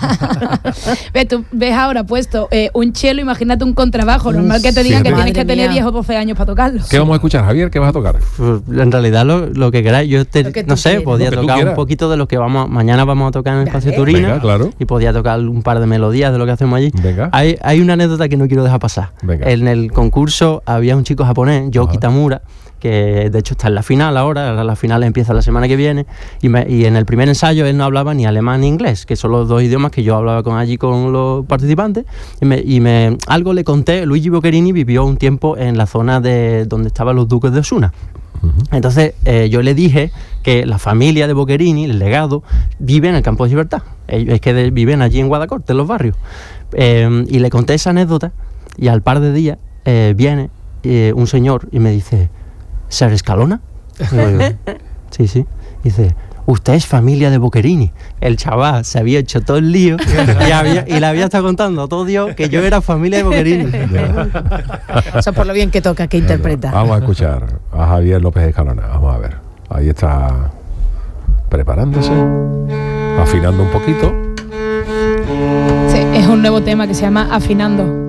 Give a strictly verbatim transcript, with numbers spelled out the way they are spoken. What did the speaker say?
Ves, tú ves ahora puesto eh, un cello, imagínate un contrabajo. Normal que te digan Fíjate. que tienes que Madre tener mía. diez o doce años para tocarlo. ¿Qué vamos a escuchar, Javier? ¿Qué vas a tocar? Pues, en realidad lo, lo que queráis, yo te- Lo que tú no sé, quieras. podía Lo que tú tocar un quieras. poquito de lo que vamos mañana vamos a tocar en el Espacio Dale. Turina. Venga, claro. Y podía tocar un par de melodías de lo que hacemos allí. Venga. Hay, hay una anécdota que no quiero dejar pasar. Venga. En el concurso había un chico japonés, Yo Ajá. Kitamura, que de hecho está en la final ahora, ahora la final empieza la semana que viene, y, me- y en el primer ensayo él no hablaba ni alemán ni inglés, que son los dos idiomas que yo hablaba con allí con los participantes, y me, y me algo le conté. Luigi Boccherini vivió un tiempo en la zona de donde estaban los duques de Osuna. Entonces eh, yo le dije que la familia de Boccherini, el legado, vive en el Campo de Gibraltar. Ellos es que de- viven allí en Guadacorte, en los barrios. Eh, y le conté esa anécdota y al par de días eh, viene eh, un señor y me dice, ¿Ser Escalona? Y digo, sí, sí. Dice, usted es familia de Boccherini. El chaval se había hecho todo el lío y, había, y le había estado contando a todo Dios que yo era familia de Boccherini. Eso por lo bien que toca, que interpreta. Vamos a escuchar a Javier López Escalona. Vamos a ver. Ahí está preparándose, afinando un poquito. Sí, es un nuevo tema que se llama Afinando.